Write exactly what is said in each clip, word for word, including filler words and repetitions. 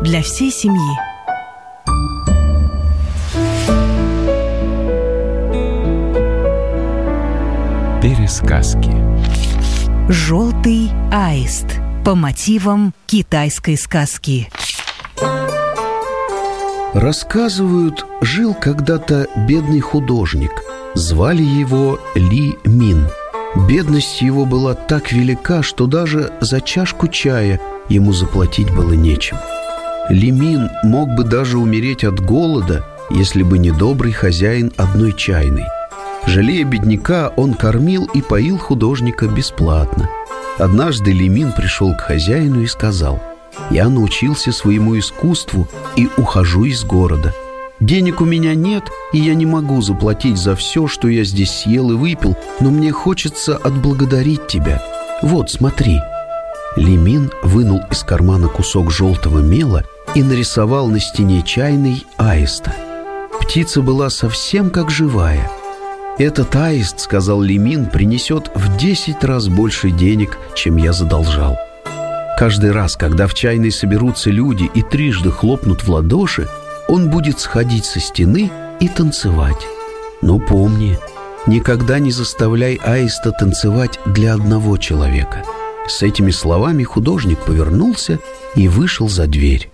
для всей семьи. Пересказки. «Желтый аист» по мотивам китайской сказки. Рассказывают, жил когда-то бедный художник. Звали его Ли Мин. Бедность его была так велика, что даже за чашку чая ему заплатить было нечем. Ли Мин мог бы даже умереть от голода, если бы не добрый хозяин одной чайной. Жалея бедняка, он кормил и поил художника бесплатно. Однажды Ли Мин пришел к хозяину и сказал: «Я научился своему искусству и ухожу из города. Денег у меня нет, и я не могу заплатить за все, что я здесь съел и выпил, но мне хочется отблагодарить тебя. Вот, смотри». Ли Мин вынул из кармана кусок желтого мела и нарисовал на стене чайной аиста. Птица была совсем как живая. «Этот аист, — сказал Ли Мин, — принесет в десять раз больше денег, чем я задолжал. Каждый раз, когда в чайной соберутся люди и трижды хлопнут в ладоши, он будет сходить со стены и танцевать. Но помни, никогда не заставляй аиста танцевать для одного человека». С этими словами художник повернулся и вышел за дверь.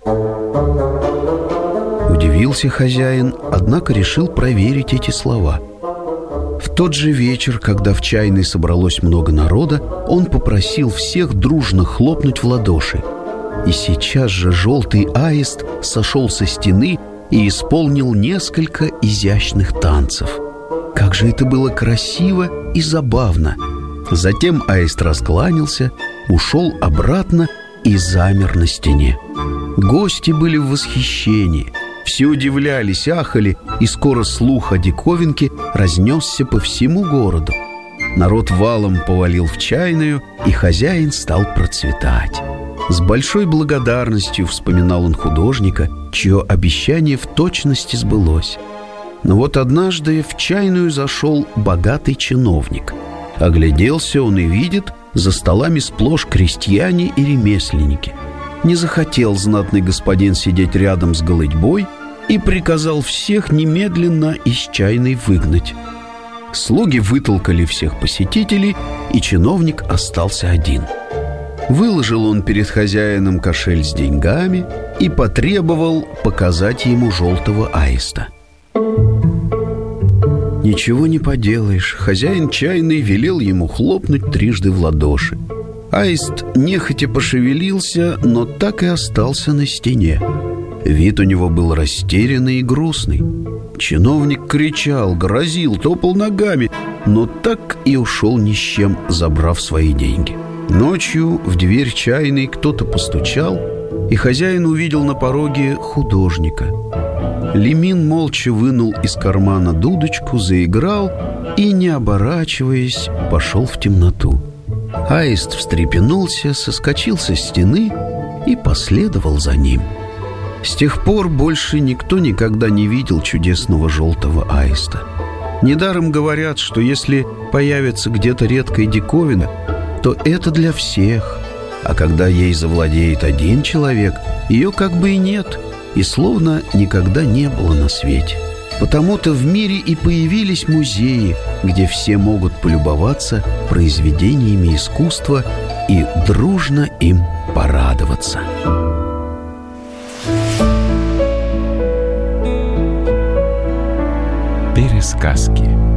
Удивился хозяин, однако решил проверить эти слова. В тот же вечер, когда в чайной собралось много народа, он попросил всех дружно хлопнуть в ладоши. И сейчас же желтый аист сошел со стены и исполнил несколько изящных танцев. Как же это было красиво и забавно! Затем аист раскланялся, ушел обратно и замер на стене. Гости были в восхищении. Все удивлялись, ахали, и скоро слух о диковинке разнесся по всему городу. Народ валом повалил в чайную, и хозяин стал процветать. С большой благодарностью вспоминал он художника, чье обещание в точности сбылось. Но вот однажды в чайную зашел богатый чиновник. Огляделся он и видит, за столами сплошь крестьяне и ремесленники. Не захотел знатный господин сидеть рядом с голытьбой и приказал всех немедленно из чайной выгнать. Слуги вытолкали всех посетителей, и чиновник остался один. Выложил он перед хозяином кошель с деньгами и потребовал показать ему желтого аиста. Ничего не поделаешь, хозяин чайной велел ему хлопнуть трижды в ладоши. Аист нехотя пошевелился, но так и остался на стене. Вид у него был растерянный и грустный. Чиновник кричал, грозил, топал ногами, но так и ушел ни с чем, забрав свои деньги. Ночью в дверь чайной кто-то постучал, и хозяин увидел на пороге художника. Ли Мин молча вынул из кармана дудочку, заиграл и, не оборачиваясь, пошел в темноту. Аист встрепенулся, соскочил со стены и последовал за ним. С тех пор больше никто никогда не видел чудесного желтого аиста. Недаром говорят, что если появится где-то редкая диковина, то это для всех, а когда ей завладеет один человек, ее как бы и нет, и словно никогда не было на свете. Потому-то в мире и появились музеи, где все могут полюбоваться произведениями искусства и дружно им порадоваться. Пересказки.